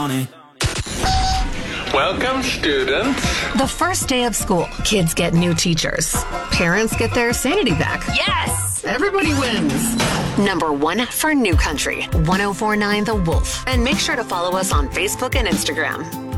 Welcome, students. The first day of school, kids get new teachers. Parents get their sanity back. Yes! Everybody wins. Number one for New Country, 104.9 The Wolf. And make sure to follow us on Facebook and Instagram.